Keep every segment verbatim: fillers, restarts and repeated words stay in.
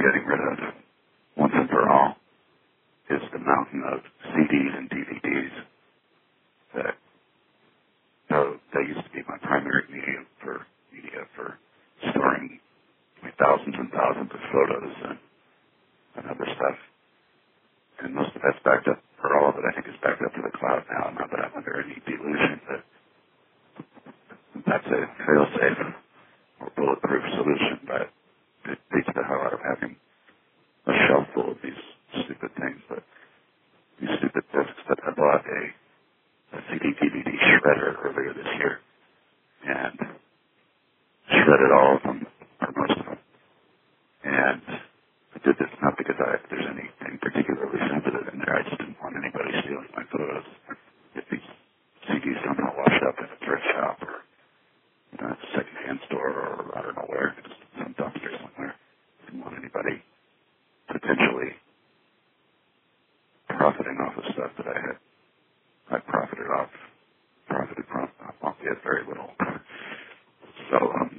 getting rid of once and for all is the mountain of C Ds and D V Ds that, so they used to be my primary medium for media for storing thousands and thousands of photos and, and other stuff. And most of that's backed up, or all of it I think is backed up to the cloud now, not that I'm under any delusion that that's a fail-safe or bulletproof solution, but it beats the hell out of having a shelf full of these stupid things, but these stupid discs that I bought a, a C D D V D shredder earlier this year and shredded all of them, or most of them. And I did this not because I, there's anything particularly sensitive in there. I just didn't want anybody stealing my photos. If these C Ds somehow wash up in a thrift shop or you know, a secondhand store or I don't know where, just some dumpster somewhere. I didn't want anybody potentially profiting off of stuff that I had I profited off, profited from, albeit very little. So, um,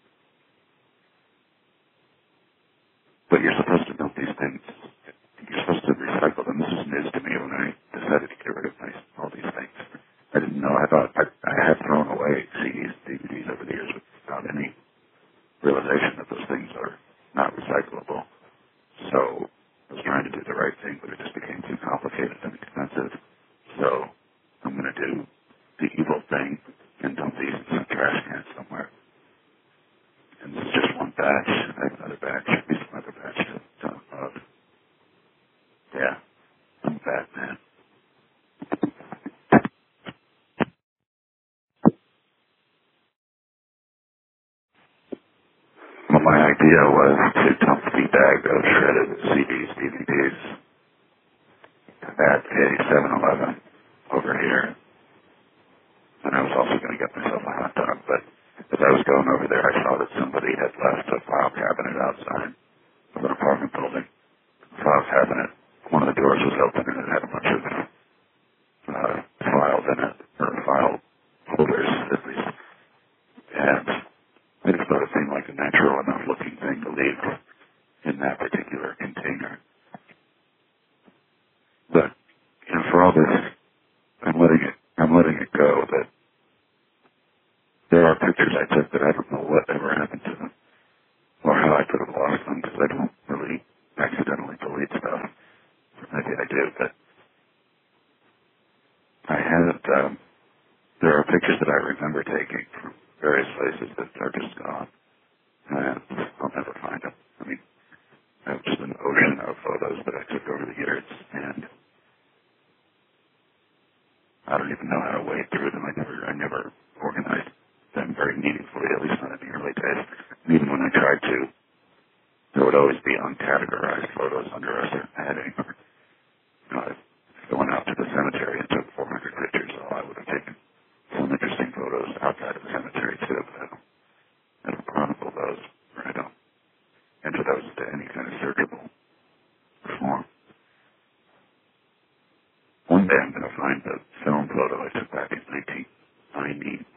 but you're supposed to dump these things. You're supposed to recycle them. This is news to me when I decided to get rid of my, all these things. I didn't know. I thought I, I had thrown away C Ds, D V Ds over the years without any realization that those things are not recyclable. So I was trying to do the right thing, but it just became too complicated and expensive. So I'm going to do the evil thing and dump these in some trash can somewhere. And this is just one batch. I have another batch. Maybe some other batch to talk about. Yeah, I'm a bad man. Well, my idea was to dump the bag of shredded C Ds, D V Ds at a seven eleven over here. And I was also going to get myself a hot dog, but as I was going over there, I saw that somebody had left a file cabinet outside of an apartment building. The file cabinet, one of the doors was open and it had a bunch of uh, files in it, or file holders at least. And I just thought it seemed like a natural enough looking thing to leave in that particular container. But, you know, for all this, I'm letting it, I'm letting it go that there are pictures I took that I don't know what ever happened to them or how I could have lost them because I don't really accidentally delete stuff. Maybe I do, but I haven't, um, there are pictures that I remember taking from various places that are just gone and I'll never find them. I mean, I have just an ocean of photos that I took over the years and I don't even know how to wade through them. I never, I never organized them very meaningfully, at least not in the early days. And even when I tried to, there would always be uncategorized photos under a certain heading. Or, you know, if I went out to the cemetery and took four hundred pictures, well, I would have taken some interesting photos outside of the cemetery too, but I don't, I don't chronicle those, or I don't enter those into any kind of searchable form. One day I'm going to find the film photo I took back in nineteen ninety